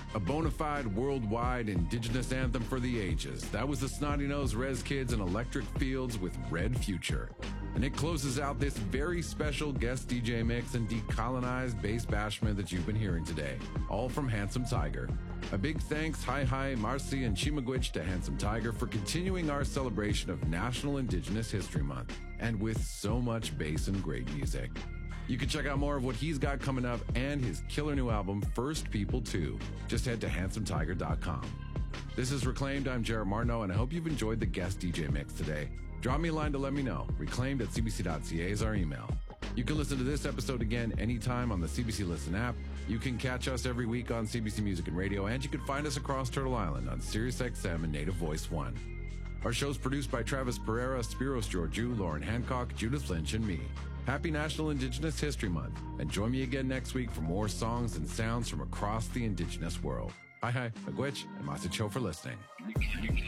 A bona fide worldwide indigenous anthem for the ages. That was the Snotty Nose Rez Kids and Electric Fields with Red Future. And it closes out this very special guest DJ mix and decolonized bass bashment that you've been hearing today, all from Handsome Tiger. A big thanks, hi, Marcy, and Chimagwich to Handsome Tiger for continuing our celebration of National Indigenous History Month, and with so much bass and great music. You can check out more of what he's got coming up and his killer new album, First People 2. Just head to handsometiger.com. This is Reclaimed. I'm Jared Martineau, and I hope you've enjoyed the guest DJ mix today. Drop me a line to let me know. Reclaimed@cbc.ca is our email. You can listen to this episode again anytime on the CBC Listen app. You can catch us every week on CBC Music and Radio, and you can find us across Turtle Island on SiriusXM and Native Voice 1. Our show's produced by Travis Pereira, Spiros Georgiou, Lauren Hancock, Judith Lynch, and me. Happy National Indigenous History Month, and join me again next week for more songs and sounds from across the Indigenous world. Hi, Agwich, and Masacho for listening.